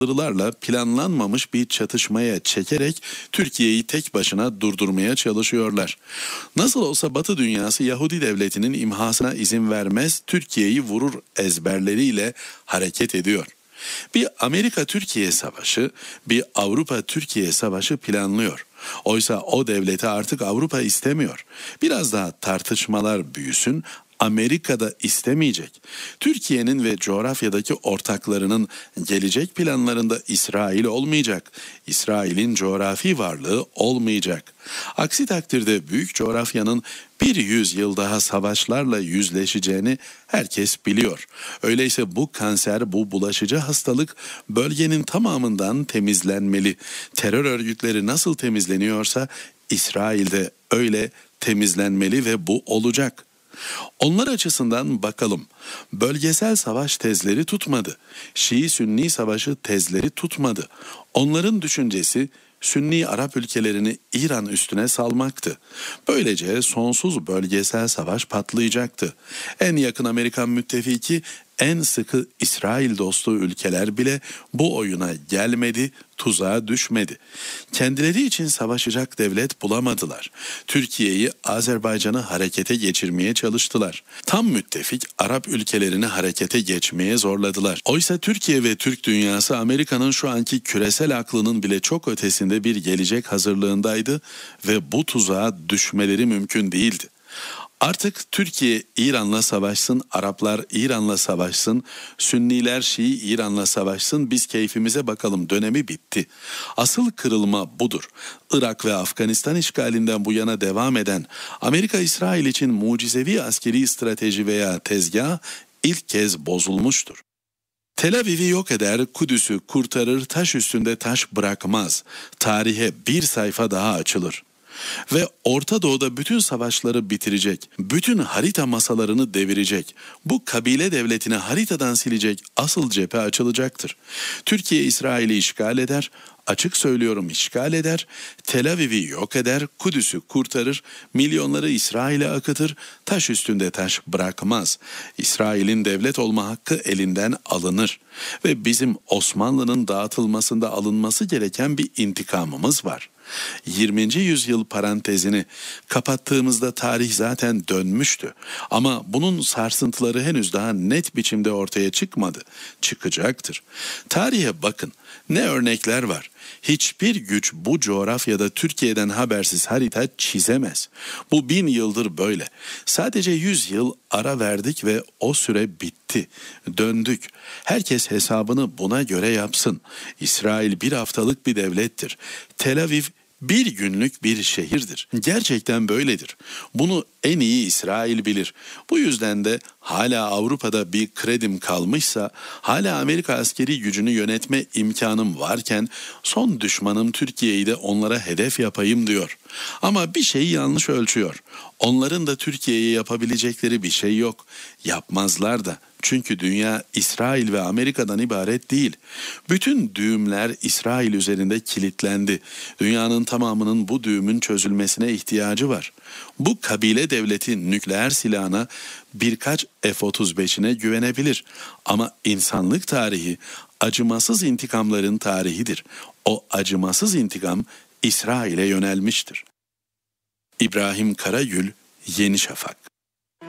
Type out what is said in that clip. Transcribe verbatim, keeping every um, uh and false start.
saldırılarla planlanmamış bir çatışmaya çekerek Türkiye'yi tek başına durdurmaya çalışıyorlar. Nasıl olsa Batı dünyası Yahudi devletinin imhasına izin vermez, Türkiye'yi vurur ezberleriyle hareket ediyor. Bir Amerika-Türkiye savaşı, bir Avrupa-Türkiye savaşı planlıyor. Oysa o devleti artık Avrupa istemiyor. Biraz daha tartışmalar büyüsün, Amerika'da istemeyecek. Türkiye'nin ve coğrafyadaki ortaklarının gelecek planlarında İsrail olmayacak. İsrail'in coğrafi varlığı olmayacak. Aksi takdirde büyük coğrafyanın bir yüzyıl daha savaşlarla yüzleşeceğini herkes biliyor. Öyleyse bu kanser, bu bulaşıcı hastalık bölgenin tamamından temizlenmeli. Terör örgütleri nasıl temizleniyorsa İsrail'de öyle temizlenmeli ve bu olacak. Onlar açısından bakalım, bölgesel savaş tezleri tutmadı. Şii-Sünni savaşı tezleri tutmadı. Onların düşüncesi Sünni Arap ülkelerini İran üstüne salmaktı. Böylece sonsuz bölgesel savaş patlayacaktı. En yakın Amerikan müttefiki, en sıkı İsrail dostu ülkeler bile bu oyuna gelmedi, tuzağa düşmedi. Kendileri için savaşacak devlet bulamadılar. Türkiye'yi, Azerbaycan'ı harekete geçirmeye çalıştılar. Tam müttefik Arap ülkelerini harekete geçmeye zorladılar. Oysa Türkiye ve Türk dünyası Amerika'nın şu anki küresel aklının bile çok ötesinde bir gelecek hazırlığındaydı ve bu tuzağa düşmeleri mümkün değildi. Artık Türkiye İran'la savaşsın, Araplar İran'la savaşsın, Sünniler Şii İran'la savaşsın, biz keyfimize bakalım dönemi bitti. Asıl kırılma budur. Irak ve Afganistan işgalinden bu yana devam eden Amerika-İsrail için mucizevi askeri strateji veya tezgah ilk kez bozulmuştur. Tel Aviv'i yok eder, Kudüs'ü kurtarır, taş üstünde taş bırakmaz. Tarihe bir sayfa daha açılır. Ve Orta Doğu'da bütün savaşları bitirecek, bütün harita masalarını devirecek, bu kabile devletini haritadan silecek asıl cephe açılacaktır. Türkiye İsrail'i işgal eder, açık söylüyorum işgal eder, Tel Aviv'i yok eder, Kudüs'ü kurtarır, milyonları İsrail'e akıtır, taş üstünde taş bırakmaz. İsrail'in devlet olma hakkı elinden alınır ve bizim Osmanlı'nın dağıtılmasında alınması gereken bir intikamımız var. yirminci yüzyıl parantezini kapattığımızda tarih zaten dönmüştü. Ama bunun sarsıntıları henüz daha net biçimde ortaya çıkmadı. Çıkacaktır. Tarihe bakın. Ne örnekler var. Hiçbir güç bu coğrafyada Türkiye'den habersiz harita çizemez. Bu bin yıldır böyle. Sadece yüz yıl ara verdik ve o süre bitti. Döndük. Herkes hesabını buna göre yapsın. İsrail bir haftalık bir devlettir. Tel Aviv bir günlük bir şehirdir. Gerçekten böyledir. Bunu en iyi İsrail bilir. Bu yüzden de hala Avrupa'da bir kredim kalmışsa, hala Amerika askeri gücünü yönetme imkanım varken son düşmanım Türkiye'yi de onlara hedef yapayım diyor. Ama bir şeyi yanlış ölçüyor. Onların da Türkiye'ye yapabilecekleri bir şey yok. Yapmazlar da. Çünkü dünya İsrail ve Amerika'dan ibaret değil. Bütün düğümler İsrail üzerinde kilitlendi. Dünyanın tamamının bu düğümün çözülmesine ihtiyacı var. Bu kabile devleti nükleer silahına, birkaç F otuz beşine güvenebilir. Ama insanlık tarihi acımasız intikamların tarihidir. O acımasız intikam İsrail'e yönelmiştir. İbrahim Karagül, Yeni Şafak.